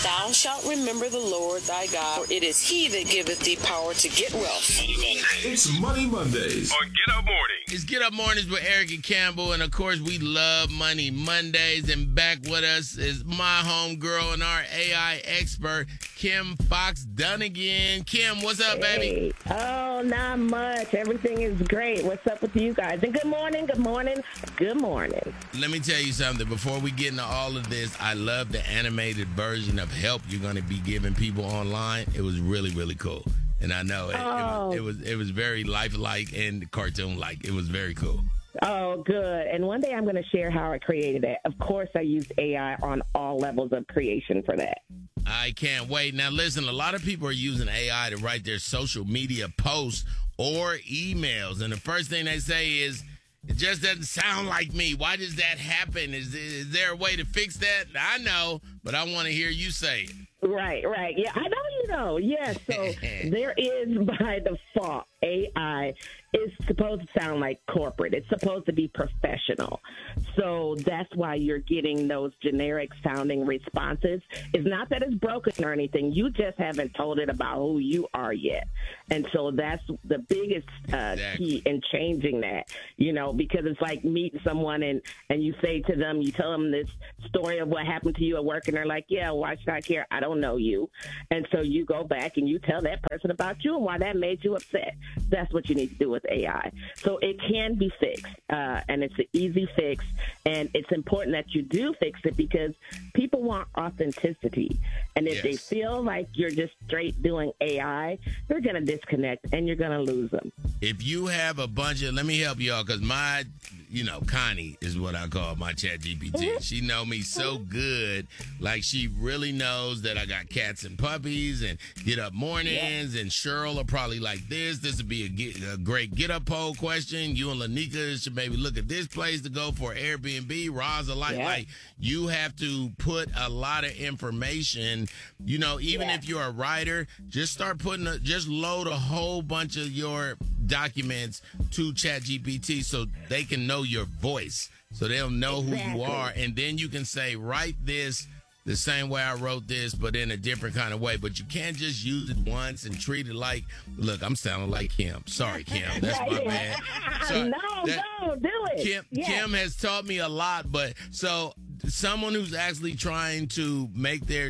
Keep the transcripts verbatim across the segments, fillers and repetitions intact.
Thou shalt remember the Lord thy God, for it is he that giveth thee power to get wealth. It's Money Mondays on Get Up Morning. It's Get Up Mornings with Eric and Campbell, and of course we love Money Mondays. And back with us is my homegirl and our A I expert, Kim Fox Dunnigan. Kim, what's up, baby? Hey. Oh, not much. Everything is great. What's up with you guys? And good morning, good morning, good morning. Let me tell you something. Before we get into all of this, I love the animated version of help you're going to be giving people online. It was really, really cool. And I know it, oh. it, was, it was it was very lifelike and cartoon-like. It was very cool. Oh, good. And one day I'm going to share how I created it. Of course, I used A I on all levels of creation for that. I can't wait. Now, listen, a lot of people are using A I to write their social media posts or emails. And the first thing they say is, it just doesn't sound like me. Why does that happen? Is, is there a way to fix that? I know, but I want to hear you say it. Right, right. Yeah, I know you know. Yes, so there is by default, A I is supposed to sound like corporate. It's supposed to be professional. So that's why you're getting those generic sounding responses. It's not that it's broken or anything. You just haven't told it about who you are yet. And so that's the biggest uh, exactly. key in changing that, you know, because it's like meeting someone and, and you say to them, you tell them this story of what happened to you at work, and they're like, yeah, why should I care? I don't know you. And so you go back and you tell that person about you and why that made you upset. That's what you need to do with A I. So it can be fixed, uh, and it's an easy fix, and it's important that you do fix it because people want authenticity. And if yes. they feel like you're just straight doing A I, they're going to disconnect, and you're going to lose them. If you have a bunch of, let me help y'all, because my, you know, Connie is what I call my Chat G P T. She know me so good, like she really knows that I got cats and puppies and Get Up Mornings, yeah. and Cheryl are probably like this. This would be a, get, a great Get Up poll question. You and Lanika should maybe look at this place to go for Airbnb. Roz a like, yeah. like you have to put a lot of information. You know, even yeah. if you're a writer, just start putting, a, just load a whole bunch of your documents to Chat G P T so they can know your voice, so they'll know exactly. who you are, and then you can say, write this the same way I wrote this, but in a different kind of way. But you can't just use it once and treat it like, look, I'm sounding like Kim. Sorry, Kim. That's my bad. So, no, that, no, do it. Kim, yes. Kim has taught me a lot, but so someone who's actually trying to make their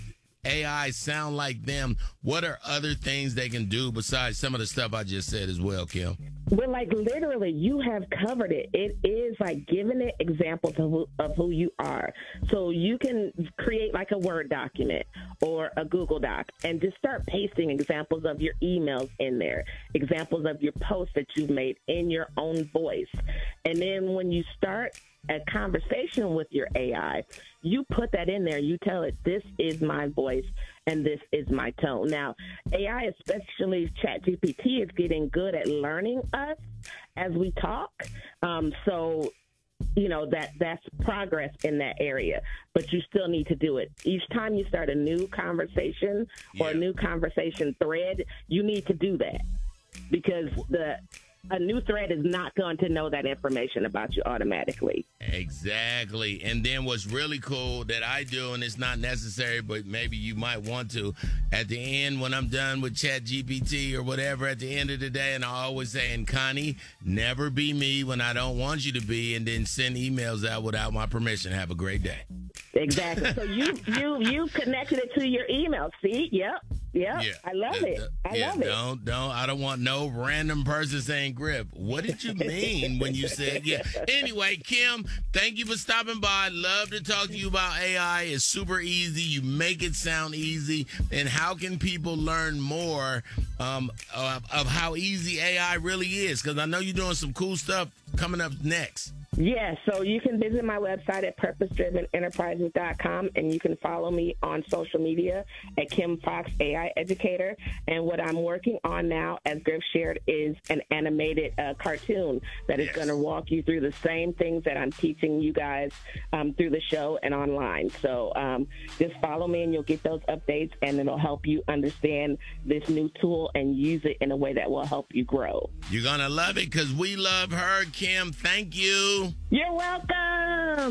A I sound like them, what are other things they can do besides some of the stuff I just said as well, Kim? Well, like literally, you have covered it. It is like giving it examples of who, of who you are. So you can create like a Word document or a Google Doc and just start pasting examples of your emails in there, examples of your posts that you've made in your own voice. And then when you start a conversation with your A I, you put that in there. You tell it, this is my voice and this is my tone. Now, A I, especially Chat G P T, is getting good at learning us as we talk. Um, so, you know, that that's progress in that area. But you still need to do it. Each time you start a new conversation or yeah. a new conversation thread, you need to do that because the a new thread is not going to know that information about you automatically. Exactly. And then what's really cool that I do, and it's not necessary, but maybe you might want to, at the end when I'm done with Chat G P T or whatever, at the end of the day, and I always say, and Connie, never be me when I don't want you to be, and then send emails out without my permission. Have a great day. Exactly. So you you you connected it to your email. See? Yep. Yep. Yeah. I love uh, it. I yeah, love it. Don't don't I don't want no random person saying grip. What did you mean when you said yeah? Anyway, Kim, thank you for stopping by. Love to talk to you about A I. It's super easy. You make it sound easy. And how can people learn more um, of, of how easy A I really is? Because I know you're doing some cool stuff coming up next. Yeah, so you can visit my website at purpose driven enterprises dot com, and you can follow me on social media at Kim Fox A I Educator. And what I'm working on now, as Griff shared, is an animated uh, cartoon that is yes. going to walk you through the same things that I'm teaching you guys um, through the show and online. So um, just follow me, and you'll get those updates, and it'll help you understand this new tool and use it in a way that will help you grow. You're going to love it because we love her, Kim. Thank you. You're welcome.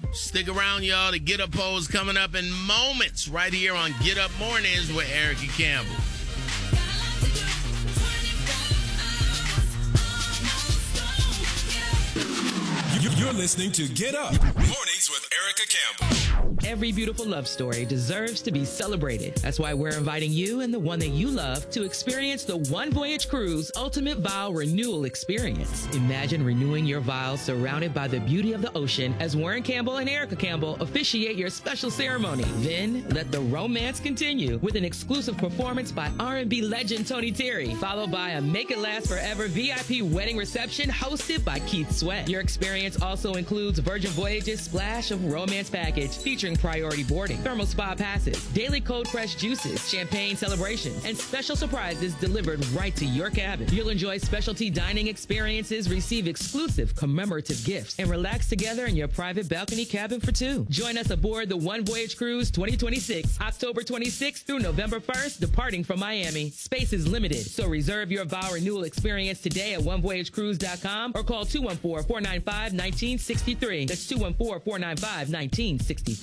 Stick around, y'all. The Get Up Poll is coming up in moments right here on Get Up Mornings with Erica Campbell. You're listening to Get Up Mornings with Erica Campbell. Every beautiful love story deserves to be celebrated. That's why we're inviting you and the one that you love to experience the One Voyage Cruise Ultimate Vow Renewal Experience. Imagine renewing your vows surrounded by the beauty of the ocean as Warren Campbell and Erica Campbell officiate your special ceremony. Then let the romance continue with an exclusive performance by R and B legend Tony Terry, followed by a Make It Last Forever V I P wedding reception hosted by Keith Sweat. Your experience also includes Virgin Voyages Splash of Romance Package featuring priority boarding, thermal spa passes, daily cold pressed juices, champagne celebrations, and special surprises delivered right to your cabin. You'll enjoy specialty dining experiences, receive exclusive commemorative gifts, and relax together in your private balcony cabin for two. Join us aboard the One Voyage Cruise twenty twenty-six, October twenty-sixth through November first, departing from Miami. Space is limited, so reserve your vow renewal experience today at one voyage cruise dot com or call two one four, four nine five, one nine six three. That's two one four, four nine five, one nine six three.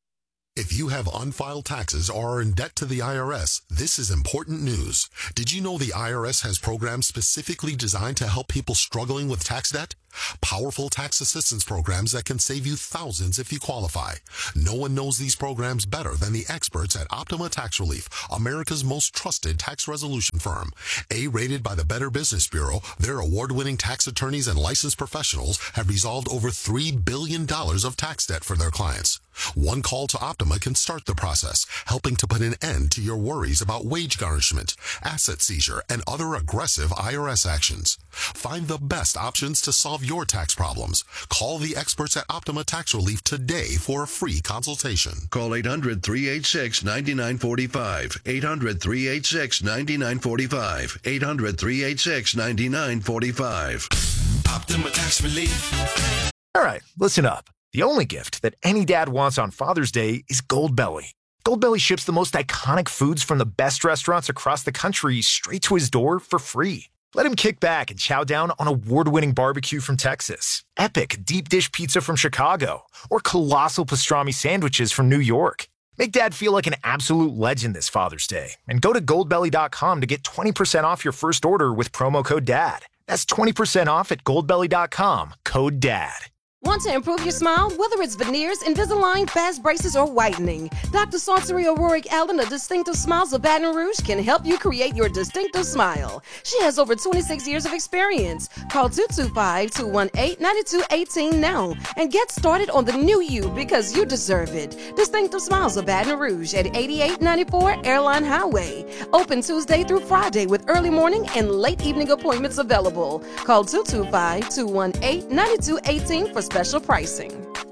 If you have unfiled taxes or are in debt to the I R S, this is important news. Did you know the I R S has programs specifically designed to help people struggling with tax debt? Powerful tax assistance programs that can save you thousands if you qualify. No one knows these programs better than the experts at Optima Tax Relief, America's most trusted tax resolution firm. A-rated by the Better Business Bureau, their award-winning tax attorneys and licensed professionals have resolved over three billion dollars of tax debt for their clients. One call to Optima can start the process, helping to put an end to your worries about wage garnishment, asset seizure, and other aggressive I R S actions. Find the best options to solve your tax problems. Call the experts at Optima Tax Relief today for a free consultation. Call eight hundred, three eight six, nine nine four five. eight hundred, three eight six, nine nine four five. eight hundred, three eight six, nine nine four five. Optima Tax Relief. All right, listen up. The only gift that any dad wants on Father's Day is Goldbelly. Goldbelly ships the most iconic foods from the best restaurants across the country straight to his door for free. Let him kick back and chow down on award-winning barbecue from Texas, epic deep dish pizza from Chicago, or colossal pastrami sandwiches from New York. Make Dad feel like an absolute legend this Father's Day and go to goldbelly dot com to get twenty percent off your first order with promo code DAD. That's twenty percent off at goldbelly dot com, code DAD. Want to improve your smile? Whether it's veneers, Invisalign, fast braces, or whitening, Doctor Santeria Rorik Allen of Distinctive Smiles of Baton Rouge can help you create your distinctive smile. She has over twenty-six years of experience. Call two two five, two one eight, nine two one eight now and get started on the new you because you deserve it. Distinctive Smiles of Baton Rouge at eighty-eight ninety-four Airline Highway. Open Tuesday through Friday with early morning and late evening appointments available. Call two two five, two one eight, nine two one eight for special pricing.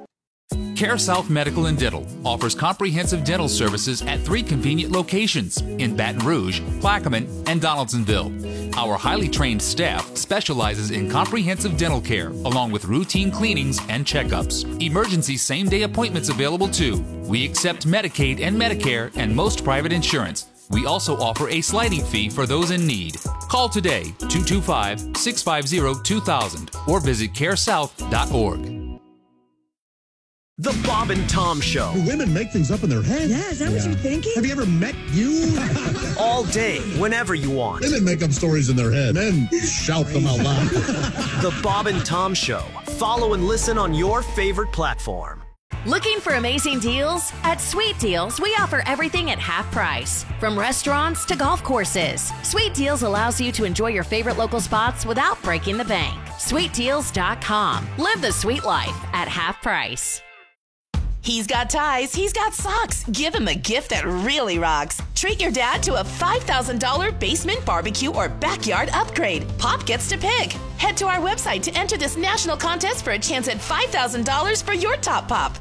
CareSouth Medical and Dental offers comprehensive dental services at three convenient locations in Baton Rouge, Plaquemine, and Donaldsonville. Our highly trained staff specializes in comprehensive dental care along with routine cleanings and checkups. Emergency same-day appointments available too. We accept Medicaid and Medicare and most private insurance. We also offer a sliding fee for those in need. Call today, two two five, six five zero, two thousand or visit care south dot org. The Bob and Tom Show. Do women make things up in their head? Yeah, is that yeah. what you're thinking? Have you ever met you? All day, whenever you want. Women make up stories in their head. Men shout them out loud. The Bob and Tom Show. Follow and listen on your favorite platform. Looking for amazing deals? At Sweet Deals, we offer everything at half price. From restaurants to golf courses, Sweet Deals allows you to enjoy your favorite local spots without breaking the bank. sweet deals dot com. Live the sweet life at half price. He's got ties, he's got socks. Give him a gift that really rocks. Treat your dad to a five thousand dollars basement barbecue or backyard upgrade. Pop gets to pick. Head to our website to enter this national contest for a chance at five thousand dollars for your top pop.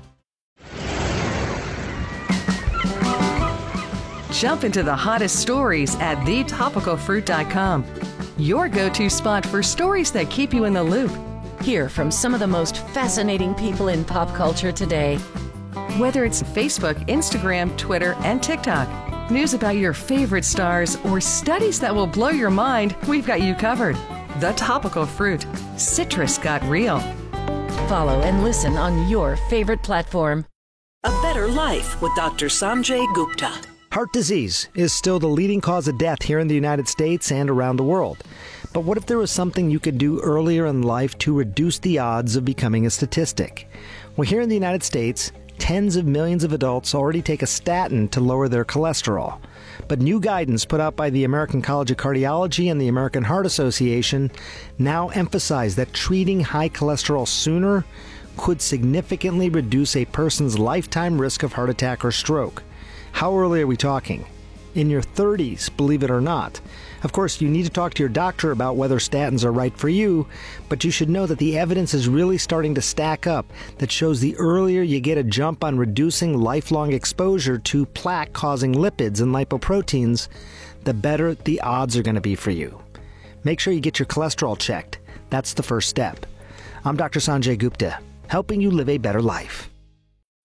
Jump into the hottest stories at the topical fruit dot com. Your go-to spot for stories that keep you in the loop. Hear from some of the most fascinating people in pop culture today. Whether it's Facebook, Instagram, Twitter, and TikTok, news about your favorite stars, or studies that will blow your mind, we've got you covered. The Topical Fruit. Citrus got real. follow and listen on your favorite platform. A Better Life with Doctor Sanjay Gupta. Heart disease is still the leading cause of death here in the United States and around the world. But what if there was something you could do earlier in life to reduce the odds of becoming a statistic? Well, here in the United States, tens of millions of adults already take a statin to lower their cholesterol. But new guidance put out by the American College of Cardiology and the American Heart Association now emphasize that treating high cholesterol sooner could significantly reduce a person's lifetime risk of heart attack or stroke. How early are we talking? In your thirties, believe it or not. Of course, you need to talk to your doctor about whether statins are right for you, but you should know that the evidence is really starting to stack up that shows the earlier you get a jump on reducing lifelong exposure to plaque-causing lipids and lipoproteins, the better the odds are going to be for you. Make sure you get your cholesterol checked. That's the first step. I'm Doctor Sanjay Gupta, helping you live a better life.